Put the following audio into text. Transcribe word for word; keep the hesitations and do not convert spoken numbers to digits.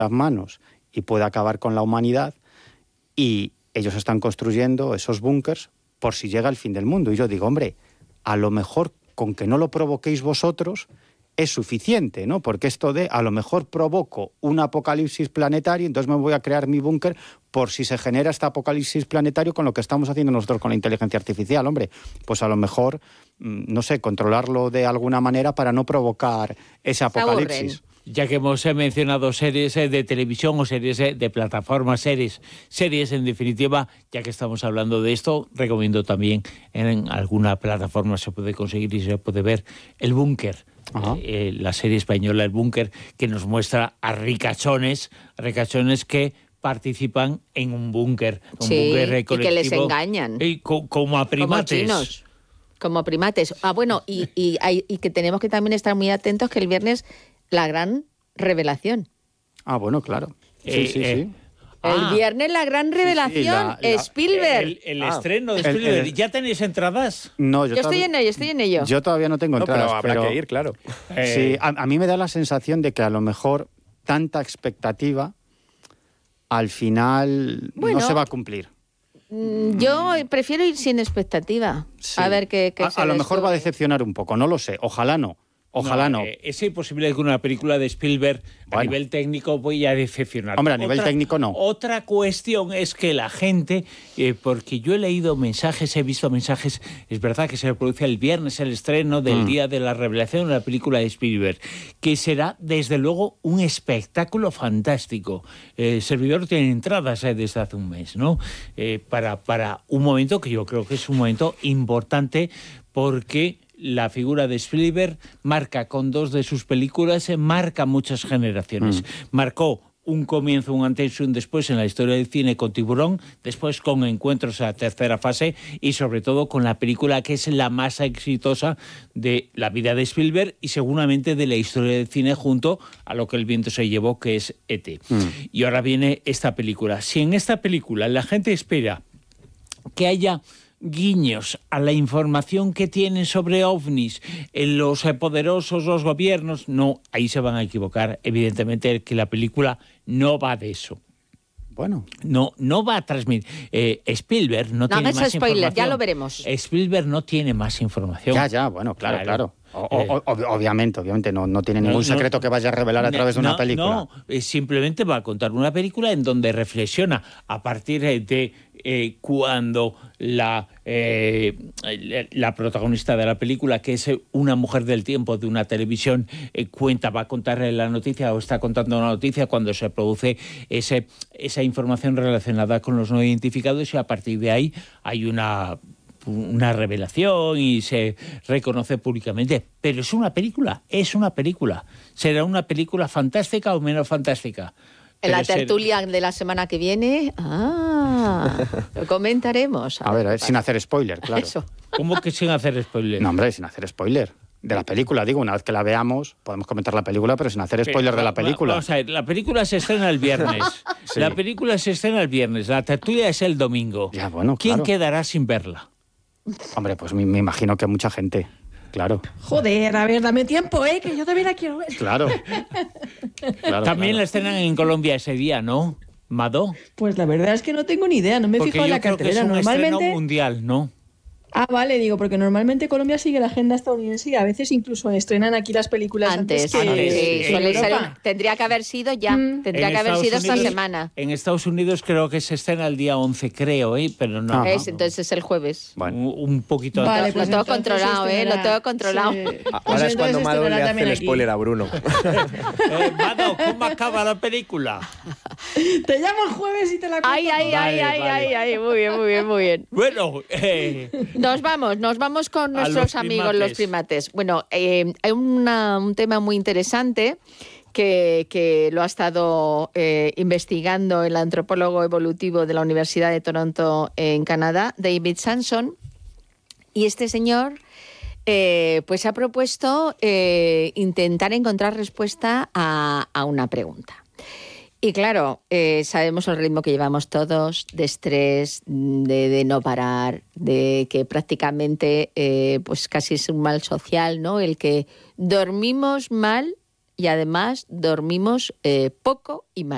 las manos y puede acabar con la humanidad, y ellos están construyendo esos búnkers por si llega el fin del mundo. Y yo digo, hombre, a lo mejor con que no lo provoquéis vosotros es suficiente, ¿no? Porque esto de, a lo mejor provoco un apocalipsis planetario, entonces me voy a crear mi búnker por si se genera este apocalipsis planetario con lo que estamos haciendo nosotros con la inteligencia artificial. Hombre, pues a lo mejor, no sé, controlarlo de alguna manera para no provocar ese apocalipsis. Ya que hemos mencionado series de televisión o series de plataformas, series, series en definitiva, ya que estamos hablando de esto, recomiendo también en alguna plataforma se puede conseguir y se puede ver El Búnker. Eh, la serie española El Búnker, que nos muestra a ricachones, ricachones que participan en un búnker, un sí, búnker colectivo, y que les engañan. Y co como a primates. Como chinos, como primates. Ah, bueno, y, y, hay, y que tenemos que también estar muy atentos que el viernes la gran revelación. Ah, bueno, claro. Sí, Eh, sí, eh, sí. El Ah. viernes la gran revelación, Sí, sí, la- la- Spielberg. El, el Ah. estreno de El- Spielberg. el- ¿Ya tenéis entradas? No, Yo estoy en ello, estoy en ello. Yo todavía no tengo No, entradas, pero habrá pero que ir, claro. Eh, sí, a, a mí me da la sensación de que a lo mejor tanta expectativa al final Bueno. no se va a cumplir. Mm, Yo prefiero ir sin expectativa. Sí. A ver qué, qué a, se a lo les mejor va a ocurre. decepcionar un poco, no lo sé, ojalá no. Ojalá no. eh, es imposible que una película de Spielberg a Bueno. nivel técnico vaya a decepcionar. Hombre, a nivel técnico no. Otra cuestión es que la gente, eh, porque yo he leído mensajes, he visto mensajes, es verdad que se produce el viernes el estreno del Mm. día de la revelación de la película de Spielberg, que será desde luego un espectáculo fantástico. Eh, el servidor tiene entradas eh, desde hace un mes, ¿no? Eh, para, para un momento que yo creo que es un momento importante porque la figura de Spielberg marca con dos de sus películas, eh, marca muchas generaciones. Mm. Marcó un comienzo, un antes y un después en la historia del cine con Tiburón, después con Encuentros a la tercera fase y sobre todo con la película que es la más exitosa de la vida de Spielberg y seguramente de la historia del cine junto a Lo que el viento se llevó, que es E T Mm. Y ahora viene esta película. Si en esta película la gente espera que haya guiños a la información que tienen sobre ovnis en los eh, poderosos, los gobiernos, no, ahí se van a equivocar. Evidentemente que la película no va de eso. Bueno, No, no va a transmitir. Eh, Spielberg no, No tiene hagas más spoiler, información. ya lo veremos. Spielberg no tiene más información. ya, ya, bueno, claro, Claro. claro. O- o- Eh. ob- obviamente, obviamente, no, no tiene No, ningún no. secreto que vaya a revelar a través de una No, película. No, eh, simplemente va a contar una película en donde reflexiona a partir eh, de eh, cuando la, eh, la protagonista de la película, que es una mujer del tiempo de una televisión, eh, cuenta, va a contar la noticia o está contando una noticia cuando se produce ese, esa información relacionada con los no identificados y a partir de ahí hay una... una revelación y se reconoce públicamente. Pero es una película, es una película. ¿Será una película fantástica o menos fantástica? En la Pero ser- tertulia de la semana que viene, ah, lo comentaremos. A ver, a ver, sin hacer spoiler, claro. Eso. ¿Cómo que sin hacer spoiler? No, hombre, sin hacer spoiler. De la película, digo, una vez que la veamos, podemos comentar la película, pero sin hacer spoiler de la película. Vamos a ver, la película se estrena el viernes. Sí. La película se estrena el viernes, la tertulia es el domingo. Ya, bueno, ¿Quién claro. quedará sin verla? Hombre, pues me, me imagino que mucha gente. Claro, Joder, a ver, dame tiempo, ¿eh? Que yo también la quiero ver. claro. Claro, También la claro. estrenan en Colombia ese día, ¿no? ¿Mado? Pues la verdad es que no tengo ni idea, no me he Porque fijado en yo la creo que es cartelera. un estreno Normalmente. mundial, ¿no? Ah, vale, digo, porque normalmente Colombia sigue la agenda estadounidense y a veces incluso estrenan aquí las películas Antes, antes, que antes, sí, sí. en suele ser Europa. un- tendría que haber sido ya, Mm. tendría En que haber Estados sido esta Unidos- semana. En Estados Unidos creo que se estrena el día once, creo, ¿eh? Pero no. Ajá. Es, entonces es el jueves. Bueno, Un, un poquito Vale, antes. pues Lo tengo entonces controlado, ¿eh? estrenará- Lo tengo controlado. Sí. Ahora Pues es cuando entonces Mado le estrenará hace también el aquí. spoiler a Bruno. Eh, Mado, ¿cómo acaba la película? Te llamo el jueves y te la cuento. Ay, ay, ay, Vale, ay, vale. ay, ay, muy bien, muy bien, muy bien. Bueno, eh, Nos vamos, nos vamos con A nuestros los amigos primates. los primates. Bueno, eh, hay una- un tema muy interesante que, que lo ha estado eh, investigando el antropólogo evolutivo de la Universidad de Toronto en Canadá, David Sanson, y este señor eh, pues ha propuesto eh, intentar encontrar respuesta a, a una pregunta. Y claro, eh, sabemos el ritmo que llevamos todos, de estrés, de, de no parar, de que prácticamente eh, pues casi es un mal social, ¿no? El que dormimos mal y además dormimos eh, poco y mal.